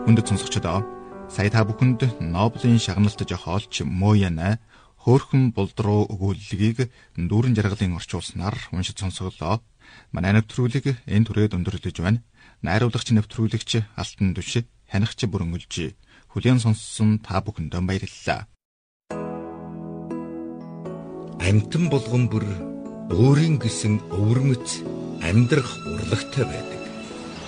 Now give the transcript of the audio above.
Хүндэт сонсогчдоо сая та бүхэнд Нобелийн шагналт жохоолч Мояна хөөрхөн булдруу өгүүллэгийг дүүрэн жаргалын орчуулснаар уншиж сонсголоо. Манай нэвтрүүлэг энэ түрээд өндөрлөж байна. Найруулагч нэвтрүүлэгч Алтан Түш, хянагч Бүрэн Үлж. Хүлээн сонссон та бүхэндээ баярлалаа. Амьтан болгон бүр өөрийн гэсэн өвөрмөц амьдрах урлагтай байдаг.